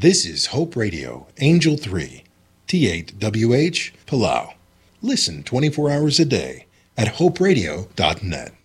This is Hope Radio, Angel 3, T8WH, Palau. Listen 24 hours a day at hoperadio.net.